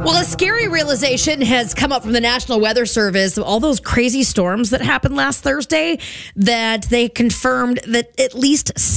Well, a scary realization has come up from the National Weather Service. All those crazy storms that happened last Thursday, that they confirmed that at least